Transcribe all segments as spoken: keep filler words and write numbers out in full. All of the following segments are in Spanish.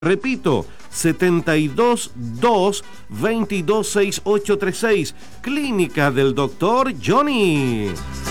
Repito, setenta y dos dos, veintidós, sesenta y ocho treinta y seis, Clínica del doctor Johnny.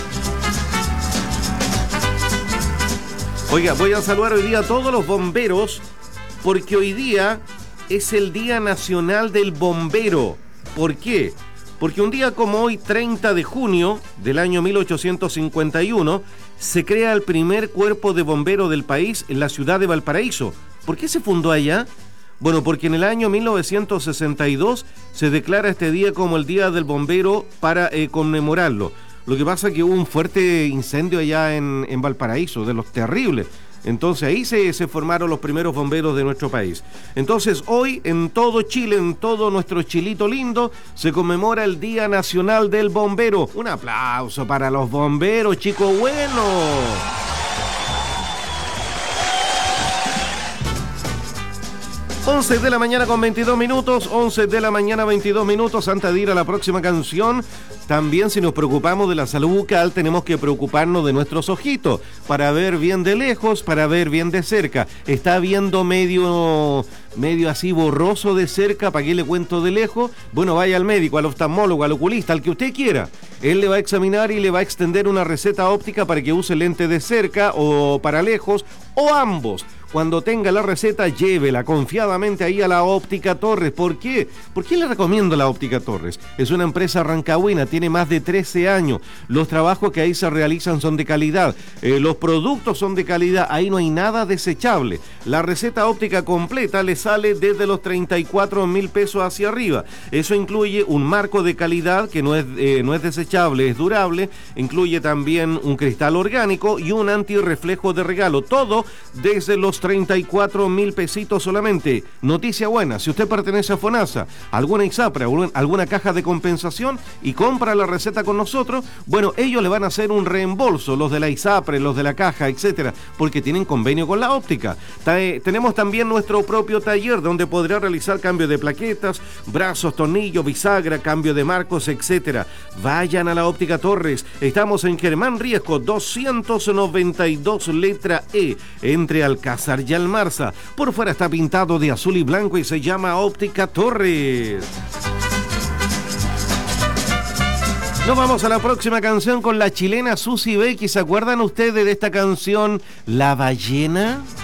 Oiga, voy a saludar hoy día a todos los bomberos, porque hoy día es el Día Nacional del Bombero. ¿Por qué? Porque un día como hoy, treinta de junio del año mil ochocientos cincuenta y uno, se crea el primer cuerpo de bomberos del país en la ciudad de Valparaíso. ¿Por qué se fundó allá? Bueno, porque en el año mil novecientos sesenta y dos se declara este día como el Día del Bombero para eh, conmemorarlo. Lo que pasa es que hubo un fuerte incendio allá en, en Valparaíso, de los terribles. Entonces ahí se, se formaron los primeros bomberos de nuestro país. Entonces hoy en todo Chile, en todo nuestro chilito lindo, se conmemora el Día Nacional del Bombero. Un aplauso para los bomberos, chicos buenos. once de la mañana con veintidós minutos, once de la mañana veintidós minutos, antes de ir a la próxima canción. También, si nos preocupamos de la salud bucal, tenemos que preocuparnos de nuestros ojitos, para ver bien de lejos, para ver bien de cerca. Está viendo medio, medio así borroso de cerca, ¿para qué le cuento de lejos? Bueno, vaya al médico, al oftalmólogo, al oculista, al que usted quiera. Él le va a examinar y le va a extender una receta óptica para que use lente de cerca o para lejos, o ambos. Cuando tenga la receta, llévela confiadamente ahí a la Óptica Torres. ¿Por qué? ¿Por qué le recomiendo la Óptica Torres? Es una empresa rancagüina, tiene más de trece años. Los trabajos que ahí se realizan son de calidad. Eh, los productos son de calidad. Ahí no hay nada desechable. La receta óptica completa le sale desde los treinta y cuatro mil pesos hacia arriba. Eso incluye un marco de calidad que no es, eh, no es desechable, es durable. Incluye también un cristal orgánico y un antirreflejo de regalo. Todo desde los treinta y cuatro mil pesitos solamente. Noticia buena, si usted pertenece a FONASA, alguna ISAPRE, alguna caja de compensación y compra la receta con nosotros, bueno, ellos le van a hacer un reembolso, los de la ISAPRE, los de la caja, etcétera, porque tienen convenio con la óptica. Ta- tenemos también nuestro propio taller donde podrá realizar cambio de plaquetas, brazos, tornillos, bisagra, cambio de marcos, etcétera. Vayan a la Óptica Torres. Estamos en Germán Riesco doscientos noventa y dos, letra E, entre Alcázar y Almarza. Por fuera está pintado de azul y blanco y se llama Óptica Torres. Nos vamos a la próxima canción con la chilena Susi Becky. ¿Se acuerdan ustedes de esta canción La Ballena?